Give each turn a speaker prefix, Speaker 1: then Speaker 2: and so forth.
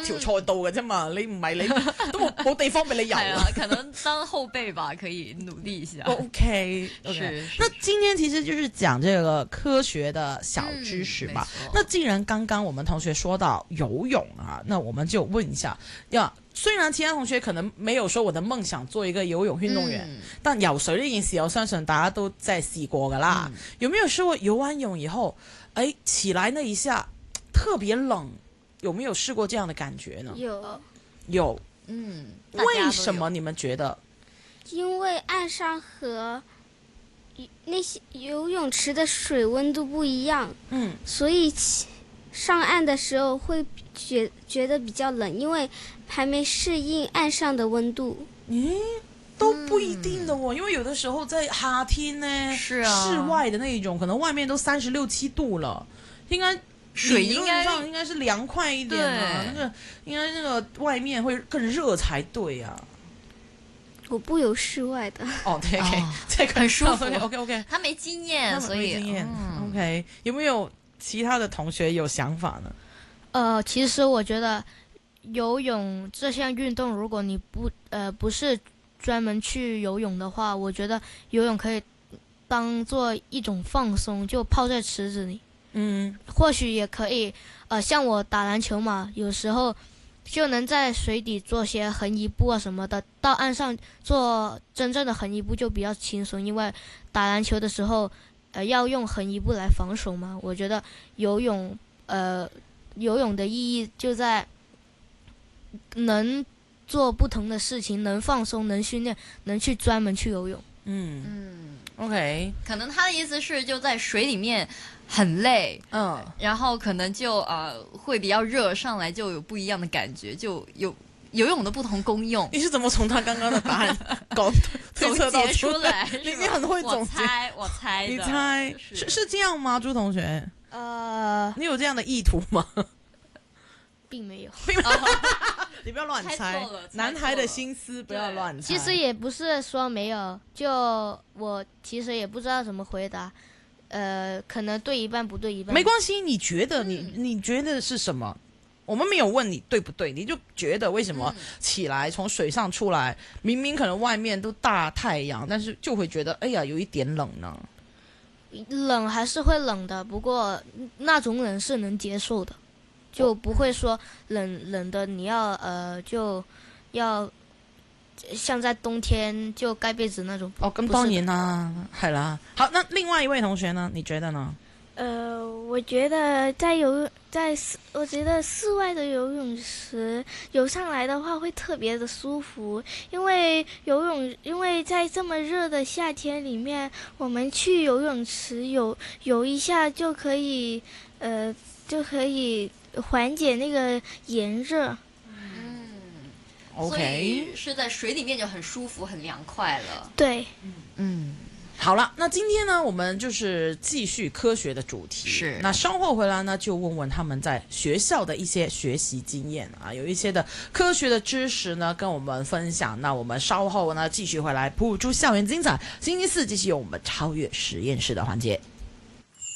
Speaker 1: 條賽道嘅啫嘛，你唔係你都冇地方俾你游
Speaker 2: 啊，可能當後備吧，可以努力一下。
Speaker 1: OK， 那今天其實就是講這個科學的小知識吧。那既然剛剛我們同學說到游泳啊，那我們就問一下，雖然其他同學可能沒有說我的夢想做一個游泳運動員，但游水呢件事我相信大家都在試過噶啦。有沒有試過游完泳以後，起來那一下特別冷？有沒有試過這樣的感覺呢？有，為什麼你們覺得？
Speaker 3: 因為岸上和那些游泳池的水溫度不一樣，所以上岸的時候會覺得比較冷，因為還沒適應岸上的溫度。
Speaker 1: 都不一定的因為有的時候在夏天呢，室外的那一種，可能外面都36、7度了，應該水理論上應該是涼快一點的，那個應該那個外面會更熱才對啊。
Speaker 3: 我不游室外的。
Speaker 1: 對，這個
Speaker 2: 很舒服。
Speaker 1: OK，
Speaker 2: 他沒經驗，所以
Speaker 1: OK， 有沒有其他的同學有想法
Speaker 4: 呢？其實我覺得游泳這項運動，如果你不是專門去游泳的話，我覺得游泳可以當做一種放鬆，就泡在池子裏。或許也可以，像我打籃球嘛，有時候就能在水底做些橫移步啊什麼的，到岸上做真正的橫移步就比較輕鬆，因為打籃球的時候，要用橫移步來防守嘛。我覺得游泳的意義就在能做不同的事情，能放鬆，能訓練，能去專門去游泳。
Speaker 1: OK，
Speaker 2: 可能他的意思是就在水裡面很累，然後可能就會比較熱，上來就有不一樣的感覺，就有游泳的不同功用。
Speaker 1: 你是怎麼從他剛剛的答案推測到出來？你很會總結，
Speaker 2: 我猜的，
Speaker 1: 你猜是這樣嗎？朱同學，你有這樣的意圖嗎？
Speaker 4: 並沒有，
Speaker 1: 你不要亂猜，男孩的心思不要亂猜。
Speaker 4: 其實也不是說沒有，就我其實也不知道怎麼回答，可能對一半不對一半。
Speaker 1: 沒關係，你覺得你覺得是什麼？我們沒有問你對不對，你就覺得為什麼起來從水上出來，明明可能外面都大太陽，但是就會覺得哎呀有一點冷呢？
Speaker 4: 冷還是會冷的，不過那種冷是能接受的。就不會說冷的你要就要像在冬天就蓋被子那種。
Speaker 1: 咁當然啦，係啦。好，那另外一位同學呢？你覺得呢？
Speaker 3: 我覺得我覺得室外的游泳池游上來的話會特別的舒服，因為在這麼熱的夏天裏面，我們去游泳池游一下就可以緩解那個炎熱。
Speaker 1: OK，
Speaker 2: 所以是在水裡面就很舒服很涼快了。
Speaker 3: 對，
Speaker 1: 好了，那今天呢我們就是繼續科學的主題，是那稍後回來呢就問問他們在學校的一些學習經驗啊，有一些的科學的知識呢跟我們分享。那我們稍後呢繼續回來捕捉校園精彩，星期四繼續有我們超越實驗室的環節。